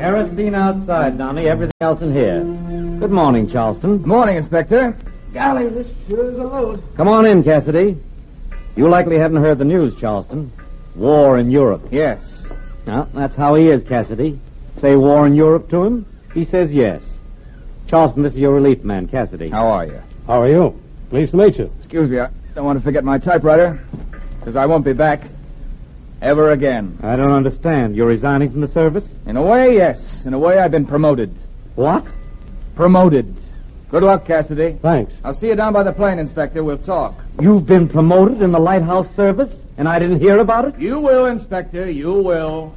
Kerosene outside, Donnie. Everything else in here. Good morning, Charleston. Good morning, Inspector. Golly, this sure is a load. Come on in, Cassidy. You likely haven't heard the news, Charleston. War in Europe. Yes. Well, that's how he is, Cassidy. Say war in Europe to him, he says yes. Charleston, this is your relief man, Cassidy. How are you? How are you? Pleased to meet you. Excuse me, I don't want to forget my typewriter, because I won't be back ever again. I don't understand. You're resigning from the service? In a way, yes. In a way, I've been promoted. What? Promoted. Good luck, Cassidy. Thanks. I'll see you down by the plane, Inspector. We'll talk. You've been promoted in the lighthouse service, and I didn't hear about it? You will, Inspector. You will.